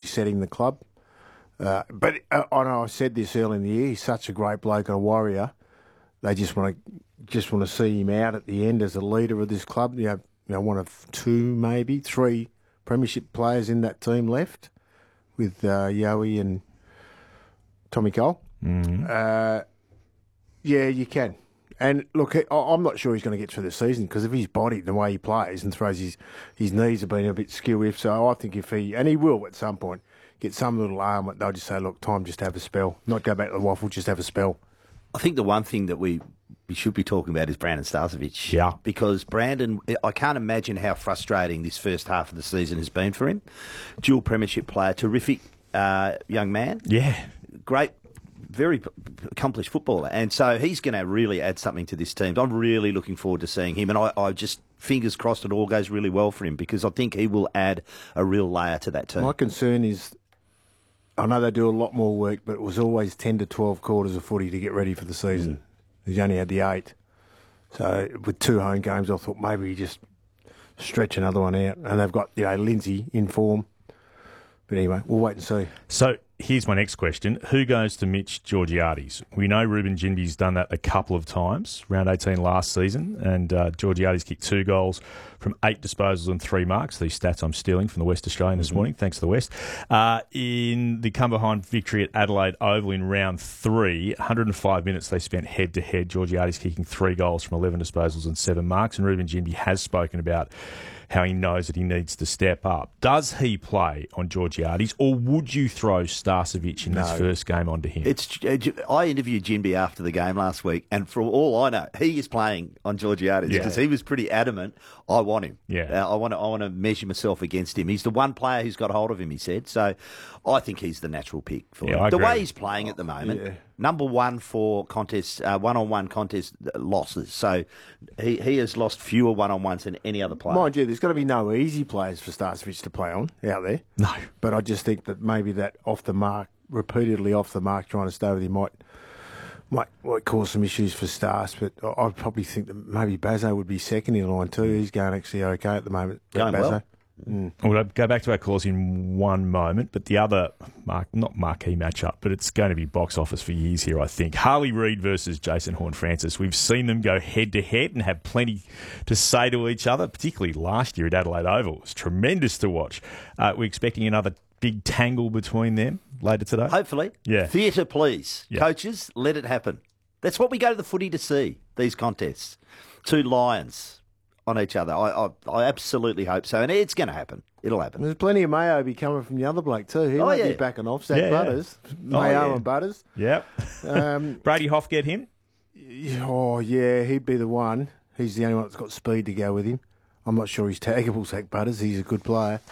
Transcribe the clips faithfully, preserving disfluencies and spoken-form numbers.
resetting the club. Uh, but uh, I know I said this early in the year. He's such a great bloke and a warrior. They just want to just want to see him out at the end as a leader of this club. You know, you know, one of two, maybe three premiership players in that team left, with uh, Yowie and Tommy Cole. Mm-hmm. Uh, yeah, you can. And look, I- I'm not sure he's going to get through the season because of his body, the way he plays and throws his his knees have been a bit skew. So I think if he, and he will at some point, get some little arm, they'll just say, look, time just to have a spell. Not go back to the waffle, just have a spell. I think the one thing that we, we should be talking about is Brandon Starcevic. Yeah. Because Brandon, I can't imagine how frustrating this first half of the season has been for him. Dual premiership player, terrific uh, young man. Yeah. Great, very p- accomplished footballer. And so he's going to really add something to this team. I'm really looking forward to seeing him. And I, I just, fingers crossed, it all goes really well for him because I think he will add a real layer to that team. My concern is, I know they do a lot more work, but it was always ten to twelve quarters of footy to get ready for the season. Mm. He's only had the eight. So with two home games, I thought maybe he just stretch another one out. And they've got, you know, Lindsay in form. But anyway, we'll wait and see. So here's my next question. Who goes to Mitch Georgiades? We know Ruben Ginby's done that a couple of times, round eighteen last season, and uh, Georgiades kicked two goals from eight disposals and three marks. These stats I'm stealing from the West Australian this mm-hmm. morning, thanks to the West. Uh, in the come behind victory at Adelaide Oval in round three, one hundred five minutes they spent head-to-head, Georgiades kicking three goals from eleven disposals and seven marks, and Ruben Ginby has spoken about how he knows that he needs to step up. Does he play on Georgiades, or would you throw Starcevic in no. his first game onto him? It's. I interviewed Ginby after the game last week, and for all I know, he is playing on Georgiades because yeah. he was pretty adamant. I want him. Yeah, uh, I want to. I want to measure myself against him. He's the one player who's got hold of him. He said so. I think he's the natural pick for yeah, him. I The agree. way he's playing at the moment, yeah. number one for contests, uh, one-on-one contest losses. So he he has lost fewer one-on-ones than any other player. Mind you, there's got to be no easy players for Starcevic to play on out there. No, but I just think that maybe that off the mark, repeatedly off the mark, trying to stay with him might might, might cause some issues for Stars. But I'd probably think that maybe Bazzo would be second in line too. He's going actually okay at the moment. Going Bazzo. well. Mm. We'll go back to our calls in one moment, but the other, mark, not marquee matchup, but it's going to be box office for years here, I think. Harley Reid versus Jason Horne-Francis. We've seen them go head-to-head and have plenty to say to each other, particularly last year at Adelaide Oval. It was tremendous to watch. Uh, we're expecting another big tangle between them later today. Hopefully. Yeah. Theatre, please. Yeah. Coaches, let it happen. That's what we go to the footy to see, these contests. Two lions on each other. I, I I absolutely hope so, and it's going to happen. It'll happen. There's plenty of Mayo be coming from the other bloke too. He Oh, might yeah. be backing off. Zach Yeah, yeah. Butters, Mayo Oh, yeah. and Butters. Yep. Um, Brady Hoff get him? oh yeah, he'd be the one. He's the only one that's got speed to go with him. I'm not sure he's taggable, Zach Butters. He's a good player.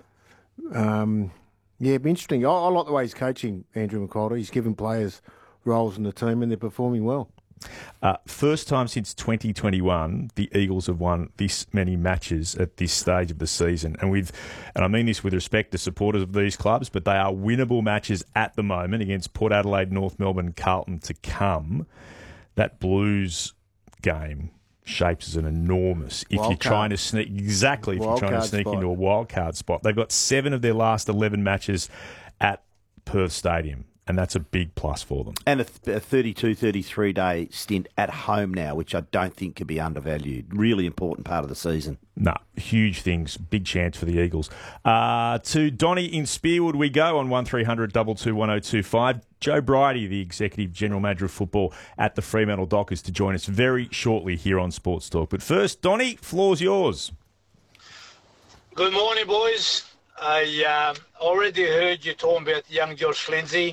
Um, yeah, it'd be interesting. I, I like the way he's coaching Andrew McCalder. He's giving players roles in the team, and they're performing well. Uh, first time since twenty twenty-one, the Eagles have won this many matches at this stage of the season. And with, and I mean this with respect to supporters of these clubs, but they are winnable matches at the moment against Port Adelaide, North Melbourne, Carlton to come. That Blues game shapes as an enormous, if Wild you're card. trying to sneak, exactly, if Wild you're trying to card sneak spot. into a wild card spot. They've got seven of their last eleven matches at Perth Stadium. And that's a big plus for them. And a, th- a thirty-two, thirty-three day stint at home now, which I don't think can be undervalued. Really important part of the season. No, huge things. Big chance for the Eagles. Uh, to Donny in Spearwood we go on one three hundred two two one oh two five. Joe Bridie, the Executive General Manager of Football at the Fremantle Dockers, to join us very shortly here on Sports Talk. But first, Donny, floor's yours. Good morning, boys. I uh, already heard you talking about young Josh Lindsay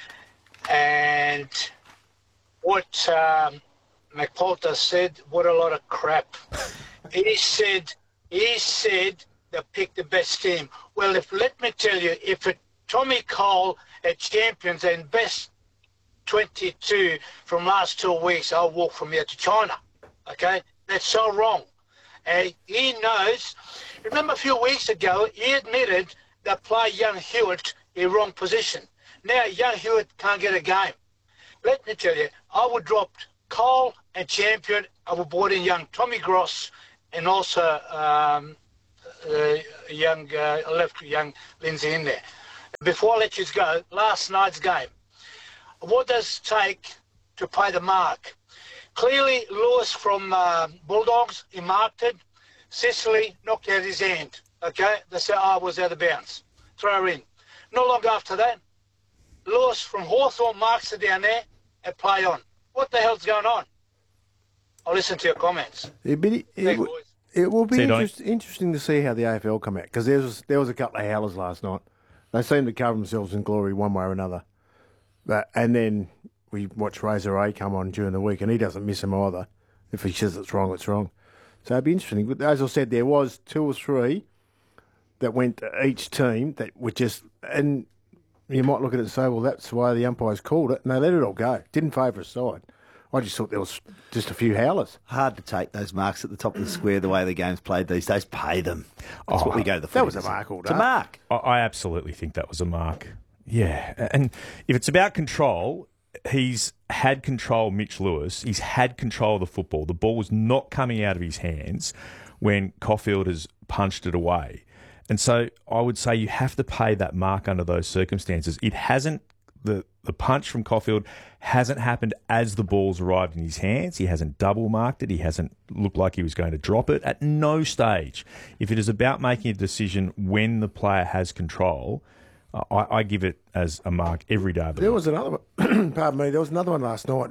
and what um, McPolter said. What a lot of crap. he said he said they picked the best team. Well, if let me tell you, if it, Tommy Cole at Champions and best twenty-two from last two weeks, I'll walk from here to China. Okay, that's so wrong. And he knows. Remember a few weeks ago, he admitted that play young Hewitt in wrong position. Now young Hewitt can't get a game. Let me tell you, I would drop Cole and Champion. I would brought in young Tommy Gross and also um, uh, young uh, left young Lindsay in there. before I let you go, last night's game, what does it take to pay the mark? Clearly, Lewis from uh, Bulldogs, he marked it. Sicily knocked out his hand. Okay, they said, oh, it was out of bounds. Throw her in. Not long after that, Lewis from Hawthorn marks it down there and play on. What the hell's going on? I'll listen to your comments. It'd be, it, Thanks, w- boys. it will be See you, interest, interesting to see how the A F L come out, because there was, there was a couple of howlers last night. They seemed to cover themselves in glory one way or another. But, and then we watched Razor A come on during the week, and he doesn't miss them either. If he says it's wrong, it's wrong. So it'd be interesting. But as I said, there was two or three that went to each team that were just, and you might look at it and say, well, that's why the umpires called it, and they let it all go. Didn't favour a side. I just thought there was just a few howlers. Hard to take those marks at the top of the square the way the game's played these days. Pay them. That's Oh, what we go to the that was footy a mark all It's a day. mark. I, I absolutely think that was a mark. Yeah. And if it's about control, he's had control, Mitch Lewis. He's had control of the football. The ball was not coming out of his hands when Caulfield has punched it away. And so I would say you have to pay that mark under those circumstances. It hasn't, the, the punch from Caulfield hasn't happened as the ball's arrived in his hands. He hasn't double marked it. He hasn't looked like he was going to drop it. At no stage, if it is about making a decision when the player has control, I, I give it as a mark every day of the There week. was another one, pardon me, there was another one last night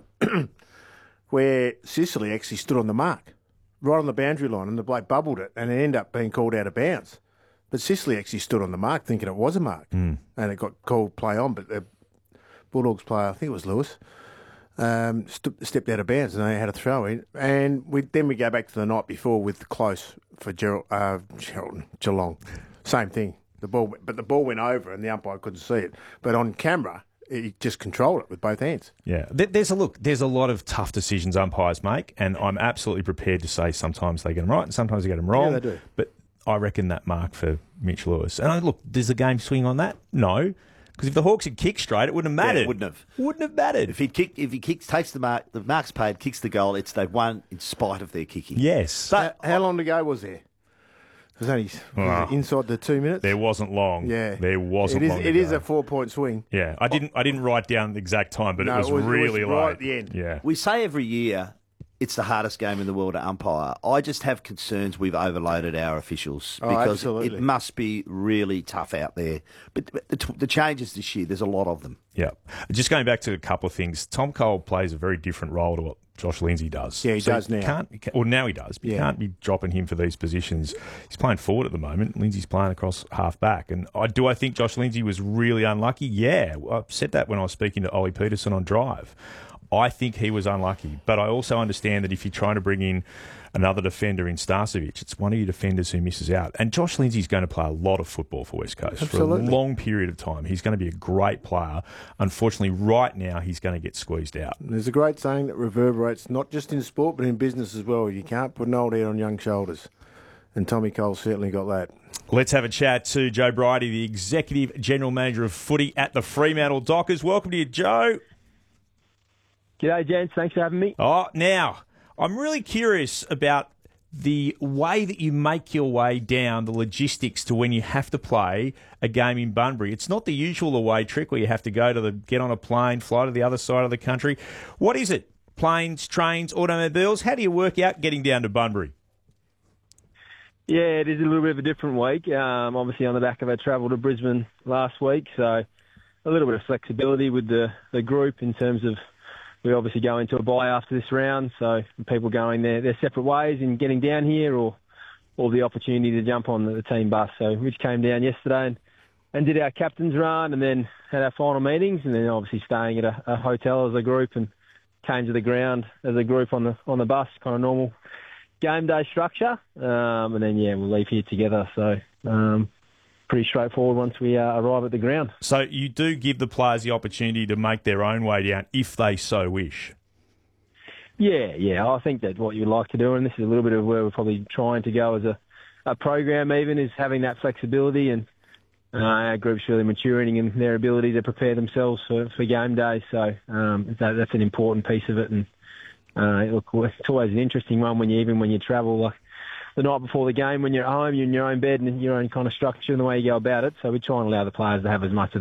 where Sicily actually stood on the mark, right on the boundary line, and the bloke bubbled it, and it ended up being called out of bounds. But Sicily actually stood on the mark thinking it was a mark, mm. and it got called play on, but the Bulldogs player, I think it was Lewis, um, st- stepped out of bounds, and they had a throw in. And we, then we go back to the night before with Close for Gerald, uh, Gerald, Geelong. Same thing. The ball, but the ball went over, and the umpire couldn't see it. But on camera, he just controlled it with both hands. Yeah, there's a look. There's a lot of tough decisions umpires make, and I'm absolutely prepared to say sometimes they get them right and sometimes they get them wrong. Yeah, they do. But I reckon that mark for Mitch Lewis. And I, look, does the game swing on that? No, because if the Hawks had kicked straight, it wouldn't have mattered. Yeah, it wouldn't have. Wouldn't have mattered. If he kick, if he kicks, takes the mark, the mark's paid, kicks the goal. It's they've won in spite of their kicking. Yes. But How, how long to go was there? It was only was Wow. it inside the two minutes. There wasn't long. Yeah, There wasn't It is. long. to It is go. a four-point swing. Yeah, I didn't. I didn't write down the exact time, but No, it, was it was- it was really right late at the end. Yeah. we say every year it's the hardest game in the world to umpire. I just have concerns we've overloaded our officials Oh, because absolutely. it must be really tough out there. But, but the, t- the changes this year, there's a lot of them. Yeah. Just going back to a couple of things, Tom Cole plays a very different role to what Josh Lindsay does. Yeah, he does you now. Can't, you can't, well, now he does, but you Yeah. can't be dropping him for these positions. He's playing forward at the moment. Lindsay's playing across half back. And I, do I think Josh Lindsay was really unlucky? Yeah. I said that when I was speaking to Ollie Peterson on Drive. I think he was unlucky, but I also understand that if you're trying to bring in another defender in Starcevic, it's one of your defenders who misses out. And Josh Lindsay's going to play a lot of football for West Coast Absolutely. for a long period of time. He's going to be a great player. Unfortunately, right now, he's going to get squeezed out. There's a great saying that reverberates not just in sport but in business as well. You can't put an old head on young shoulders, and Tommy Cole certainly got that. Let's have a chat to Joe Bridie, the Executive General Manager of Footy at the Fremantle Dockers. Welcome to you, Joe. G'day, gents. Thanks for having me. Oh, now, I'm really curious about the way that you make your way down, the logistics to when you have to play a game in Bunbury. It's not the usual away trick where you have to go to the get on a plane, fly to the other side of the country. What is it? Planes, trains, automobiles? How do you work out getting down to Bunbury? Yeah, it is a little bit of a different week. Um, obviously, on the back of our travel to Brisbane last week, so a little bit of flexibility with the, the group in terms of we obviously go into a bye after this round, so people going their, their separate ways and getting down here, or or the opportunity to jump on the, the team bus. So Rich came down yesterday and, and did our captain's run, and then had our final meetings, and then obviously staying at a, a hotel as a group, and came to the ground as a group on the on the bus, kind of normal game day structure, um, and then yeah, we'll leave here together. So. Um, Pretty straightforward once we uh, arrive at the ground. So you do give the players the opportunity to make their own way down if they so wish. Yeah, yeah, I think that's what you'd like to do, and this is a little bit of where we're probably trying to go as a, a program even, is having that flexibility, and uh, our group's really maturing in their ability to prepare themselves for, for game day, so um, that, that's an important piece of it, and uh, look, it's always an interesting one when you, even when you travel, like the night before the game, when you're at home, you're in your own bed and your own kind of structure and the way you go about it. So we try and allow the players to have as much of